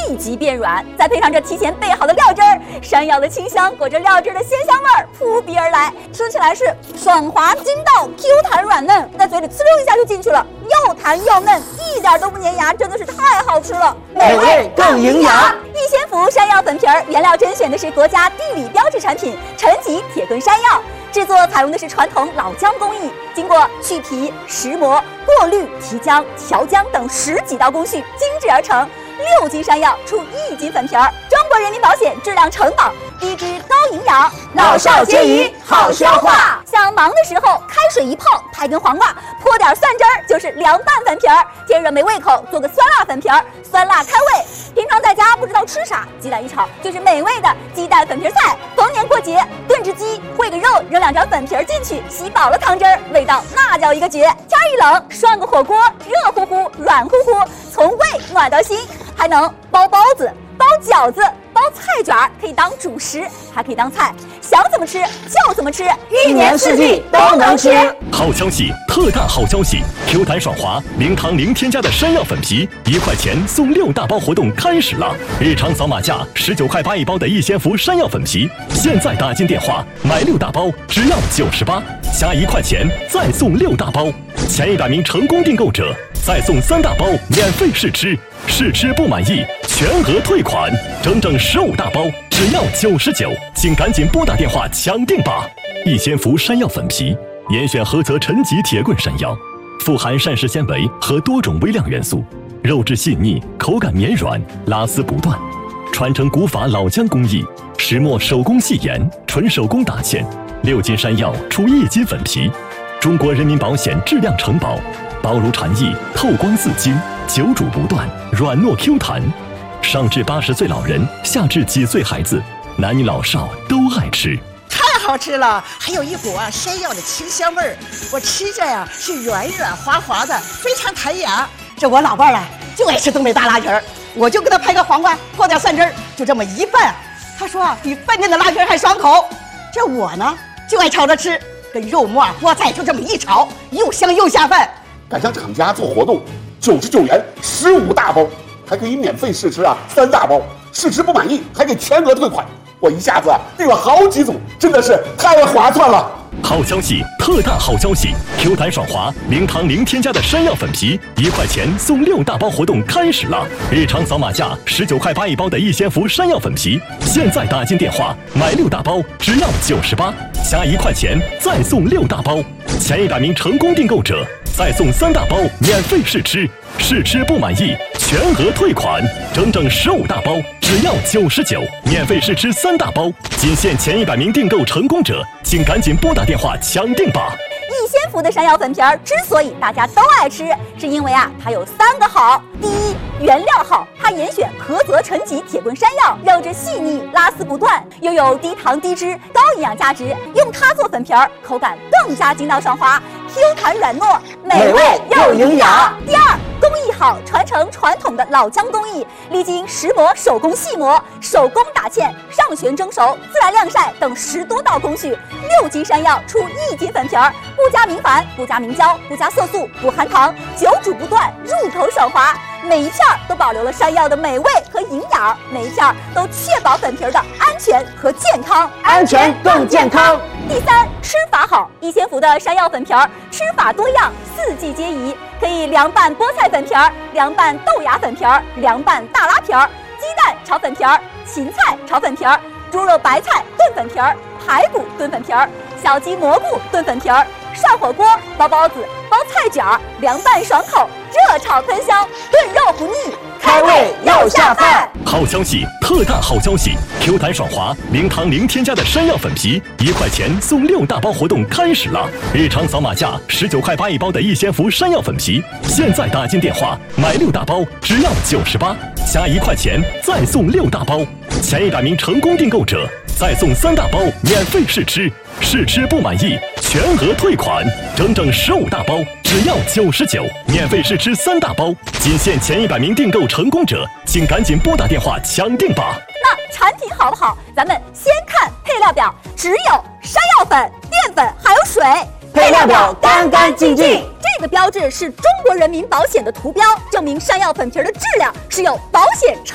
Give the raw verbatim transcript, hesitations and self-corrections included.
立即变软，再配上这提前备好的料汁儿，山药的清香裹着料汁的鲜香味儿扑鼻而来，吃起来是爽滑筋道、Q 弹软嫩，在嘴里呲溜一下就进去了，又弹又嫩，一点都不粘牙，真的是太好吃了， 美味更营养。 逸仙福山药粉皮儿原料甄选的是国家地理标志产品陈吉铁棍山药，制作采用的是传统老姜工艺，经过去皮、石磨、过滤、提浆、调浆等十几道工序精制而成。六斤山药出一斤粉皮儿，中国人民保险质量承保，低脂高营养， 老少皆宜，好消化。 想忙的时候，开水一泡，拍根黄瓜，泼点蒜汁儿，就是凉拌粉皮儿。天热没胃口，做个酸辣粉皮儿，酸辣开胃。平常在家不知道吃啥，鸡蛋一炒就是美味的鸡蛋粉皮菜。逢年过节炖只鸡，烩个肉，扔两张粉皮儿进去，吸饱了汤汁儿，味道那叫一个绝。天一冷，涮个火锅，热乎乎、软乎乎，从胃暖到心。还能包包子、包饺子、包菜卷，可以当主食，还可以当菜，想怎么吃就怎么吃， 一年四季都能吃。 好消息，特大好消息 ！Q 弹爽滑、零糖零添加的山药粉皮，一块钱送六大包活动开始了！日常扫码价十九块八一包的逸仙福山药粉皮，现在打进电话买六大包只要九十八，加一块钱再送六大包，前一百名成功订购者再送三大包免费试吃。试吃不满意，全额退款，整整十五大包，只要九十九，请赶紧拨打电话抢订吧！逸仙福山药粉皮，严选菏泽陈吉铁棍山药，富含膳食纤维和多种微量元素，肉质细腻，口感绵软，拉丝不断。传承古法老姜工艺，石磨手工细研，纯手工打芡，六斤山药出一斤粉皮，中国人民保险质量承保，薄如蝉翼，透光似金。久煮不断，软糯 Q 弹，上至八十岁老人，下至几岁孩子，男女老少都爱吃。 太好吃了，还有一股啊山药的清香味儿，我吃着呀是软软滑滑的，非常弹牙。这我老伴儿啊就爱吃东北大拉皮儿，我就给他拍个黄瓜，泼点蒜汁儿，就这么一拌，他说啊比饭店的拉皮儿还爽口。这我呢就爱炒着吃，跟肉末菠菜就这么一炒，又香又下饭。 赶上厂家做活动。九十九元十五大包，还可以免费试吃啊，三大包，试吃不满意还给全额退款。我一下子订了好几组，真的是太划算了。 好消息，特大好消息 ！Q 弹爽滑、零糖零添加的山药粉皮，一块钱送六大包活动开始了！日常扫码价十九块八一包的逸仙福山药粉皮，现在打进电话买六大包只要九十八，加一块钱再送六大包，前一百名成功订购者再送三大包免费试吃，试吃不满意全额退款，整整十五大包只要九十九，免费试吃三大包，仅限前一百名订购成功者，请赶紧拨打电话抢订吧！ 逸仙福的山药粉皮儿之所以大家都爱吃，是因为啊它有三个好。第一，原料好，它严选菏泽陈吉铁棍山药，肉质细腻，拉丝不断，又有低糖低脂、高营养价值，用它做粉皮儿，口感更加筋道爽滑，Q 弹软糯，美味又营养。第二，工艺好，传承传统的老姜工艺，历经石磨、手工细磨、手工打芡、上旋蒸熟、自然晾晒等十多道工序，六斤山药出一斤粉皮儿，不加明矾，不加明胶，不加色素，不含糖，久煮不断，入口爽滑。每一片都保留了山药的美味和营养，每一片都确保粉皮的安全和健康， 安全更健康。 第三，吃法好，逸仙福的山药粉皮儿吃法多样，四季皆宜，可以凉拌菠菜粉皮儿、凉拌豆芽粉皮儿、凉拌大拉皮儿、鸡蛋炒粉皮儿、芹菜炒粉皮儿、猪肉白菜炖粉皮儿、排骨炖粉皮儿、小鸡蘑菇炖粉皮儿、涮火锅、包包子、包菜卷儿，凉拌爽口，热炒喷香，炖肉不腻， 开胃又下饭。 好消息，特大好消息 ！Q 弹爽滑、零糖零添加的山药粉皮，一块钱送六大包活动开始了！日常扫码价十九块八一包的逸仙福山药粉皮，现在打进电话买六大包只要九十八，加一块钱再送六大包，前一百名成功订购者再送三大包免费试吃，试吃不满意全额退款，整整十五大包只要九十九，免费试吃三大包，仅限前一百名订购成功者，请赶紧拨打电话抢订吧。 那产品好不好？咱们先看配料表，只有山药粉、淀粉还有水， 配料表干干净净。 这个标志是中国人民保险的图标，证明山药粉皮的质量是有保险承